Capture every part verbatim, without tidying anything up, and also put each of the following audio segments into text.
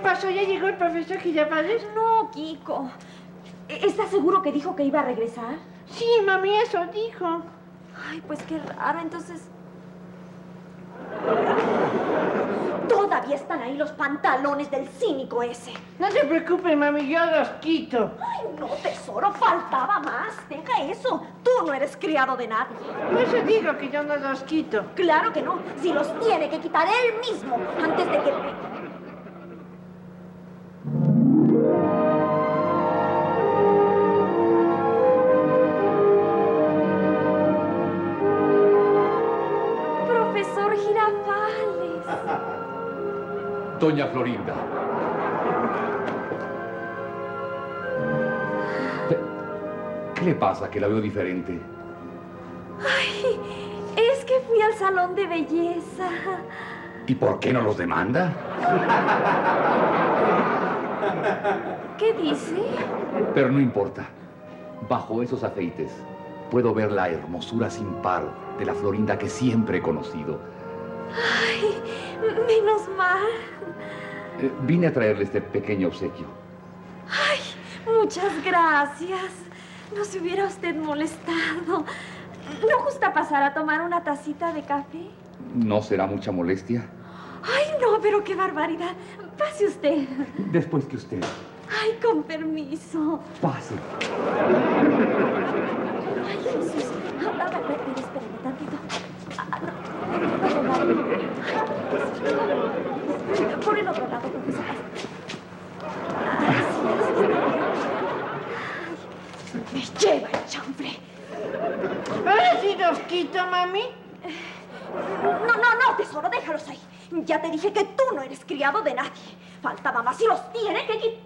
pasó? ¿Ya llegó el profesor Girafales? No, Kiko. ¿Estás seguro que dijo que iba a regresar? Sí, mami, eso dijo. Ay, pues qué raro, entonces... Todavía están ahí los pantalones del cínico ese. No te preocupes, mami, yo los quito. Ay, no, tesoro, faltaba más. Deja eso. Tú no eres criado de nadie. Por eso digo que yo no los quito. Claro que no. Si los tiene que quitar él mismo antes de que... Profesor Girafales. Doña Florinda. ¿Qué le pasa que la veo diferente? Ay, es que fui al salón de belleza. ¿Y por qué no los demanda? ¿Qué dice? Pero no importa. Bajo esos afeites puedo ver la hermosura sin par de la Florinda que siempre he conocido. Ay, menos mal. Eh, vine a traerle este pequeño obsequio. Ay, muchas gracias. No se hubiera usted molestado. ¿No gusta pasar a tomar una tacita de café? ¿No será mucha molestia? Ay, no, pero qué barbaridad. Pase usted. Después que usted. Ay, con permiso. Pase. Ay, Jesús. Ah, ah, pero, pero espérame tantito. Ah, no, no, no, no. Ay, por el otro lado, profesor. Ay, sí, sí, sí. Me lleva el chanfle. ¿Ahora sí los quito, mami? No, no, no, tesoro, déjalos ahí. Ya te dije que tú no eres criado de nadie. Faltaba más y los tiene que quitar.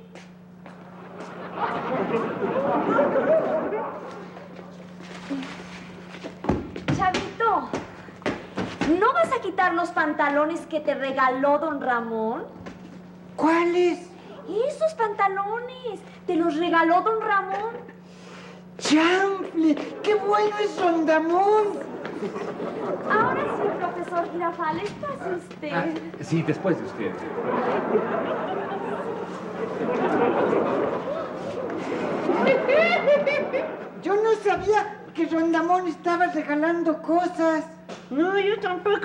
Chavito, ¿no vas a quitar los pantalones que te regaló don Ramón? ¿Cuáles? Esos pantalones, te los regaló don Ramón. ¡Chanfle! ¡Qué bueno es Don Ramón! Ahora sí, profesor Girafales, pase usted. Ah, sí, después de usted. Yo no sabía que Don Ramón estaba regalando cosas. No, yo tampoco.